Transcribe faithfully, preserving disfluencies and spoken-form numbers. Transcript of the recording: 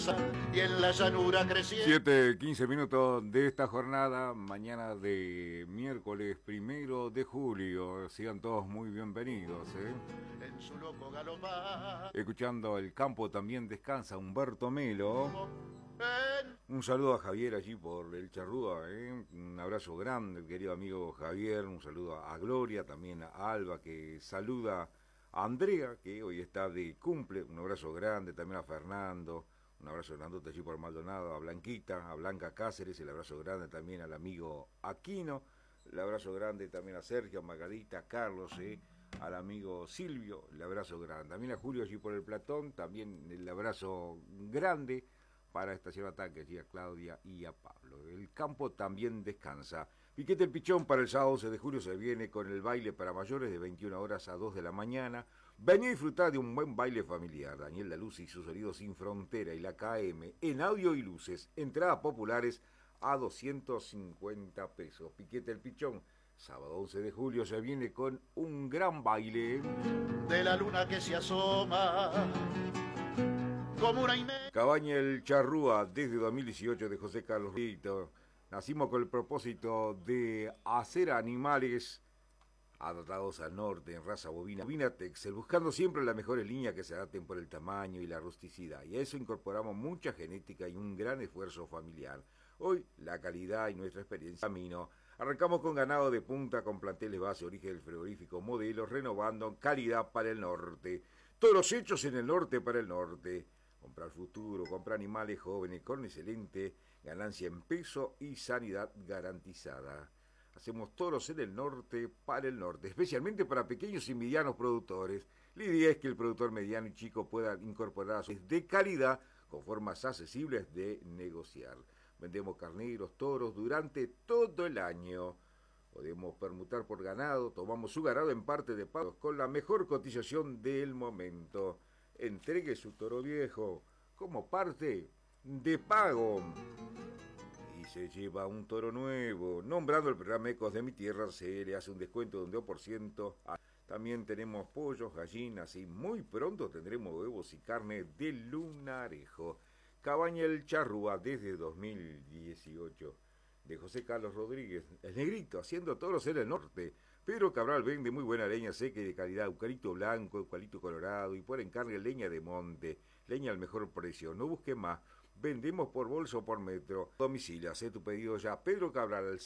y en la llanura creciente. siete, quince minutos de esta jornada, mañana de miércoles primero de julio. Sigan todos muy bienvenidos. ¿eh? En su loco galopar. Escuchando El Campo También Descansa, Humberto Melo. En... Un saludo a Javier allí por el Charrúa. ¿eh? Un abrazo grande, el querido amigo Javier. Un saludo a Gloria, también a Alba, que saluda a Andrea, que hoy está de cumple. Un abrazo grande también a Fernando. Un abrazo grandote allí por Maldonado, a Blanquita, a Blanca Cáceres, el abrazo grande también al amigo Aquino, el abrazo grande también a Sergio, a Margarita, a Carlos, eh, al amigo Silvio, el abrazo grande. También a Julio allí por el Platón, también el abrazo grande para Estación Ataque, allí a Claudia y a Pablo. El campo también descansa. Piquete el Pichón para el sábado once de julio se viene con el baile para mayores de veintiuna horas a dos de la mañana. Vení a disfrutar de un buen baile familiar. Daniel Daluz y sus sonidos sin frontera y la K M en audio y luces. Entradas populares a doscientos cincuenta pesos. Piquete el Pichón, sábado once de julio se viene con un gran baile. De la luna que se asoma como una inmensa. Cabaña El Charrúa desde dos mil dieciocho de José Carlos Rito. Nacimos con el propósito de hacer animales adaptados al norte en raza bovina, bovina Texel, buscando siempre las mejores líneas que se adapten por el tamaño y la rusticidad. Y a eso incorporamos mucha genética y un gran esfuerzo familiar. Hoy, la calidad y nuestra experiencia camino. Arrancamos con ganado de punta, con planteles base, origen del frigorífico, modelos, renovando calidad para el norte. Todos los hechos en el norte para el norte. Comprar futuro, comprar animales jóvenes con excelente ganancia en peso y sanidad garantizada. Hacemos toros en el norte para el norte, especialmente para pequeños y medianos productores. La idea es que el productor mediano y chico pueda incorporar sus de calidad con formas accesibles de negociar. Vendemos carneros, toros durante todo el año. Podemos permutar por ganado, tomamos su ganado en parte de pagos con la mejor cotización del momento. Entregue su toro viejo como parte de pago y se lleva un toro nuevo. Nombrando el programa Ecos de mi Tierra, se le hace un descuento de un dos por ciento. También tenemos pollos, gallinas y muy pronto tendremos huevos y carne de lunarejo. Cabaña El Charrúa desde dos mil dieciocho de José Carlos Rodríguez, el negrito, haciendo toros en el norte. Pedro Cabral vende muy buena leña seca y de calidad, eucalipto blanco, eucalipto colorado y por encargue leña de monte, leña al mejor precio. No busque más, vendemos por bolsa o por metro. Domicilio, haz tu pedido ya. Pedro Cabral